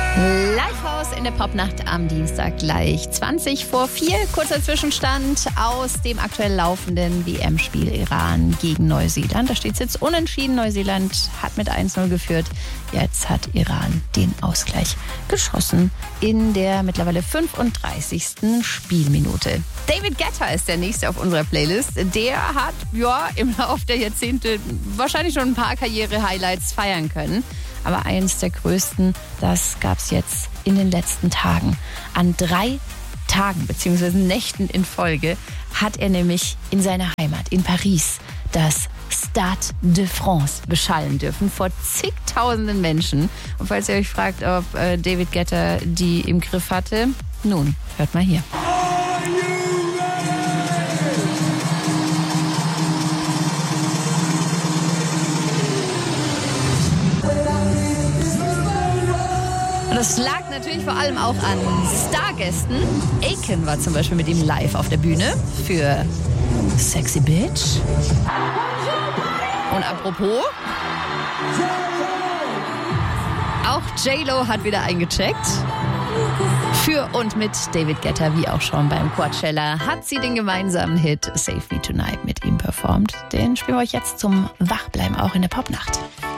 Live-Haus in der Popnacht am Dienstag gleich 4:20. Kurzer Zwischenstand aus dem aktuell laufenden WM-Spiel Iran gegen Neuseeland. Da steht es jetzt unentschieden. Neuseeland hat mit 1:0 geführt. Jetzt hat Iran den Ausgleich geschossen in der mittlerweile 35. Spielminute. David Guetta ist der Nächste auf unserer Playlist. Der hat im Laufe der Jahrzehnte wahrscheinlich schon ein paar Karriere-Highlights feiern können. Aber eins der größten, das gab es jetzt in den letzten Tagen. An 3 Tagen bzw. Nächten in Folge hat er nämlich in seiner Heimat in Paris das Stade de France beschallen dürfen vor zigtausenden Menschen. Und falls ihr euch fragt, ob David Guetta die im Griff hatte, nun, hört mal hier. Das lag natürlich vor allem auch an Stargästen. Akon war zum Beispiel mit ihm live auf der Bühne für Sexy Bitch. Und apropos, auch J-Lo hat wieder eingecheckt. Für und mit David Guetta, wie auch schon beim Coachella, hat sie den gemeinsamen Hit Save Me Tonight mit ihm performt. Den spielen wir euch jetzt zum Wachbleiben auch in der Popnacht.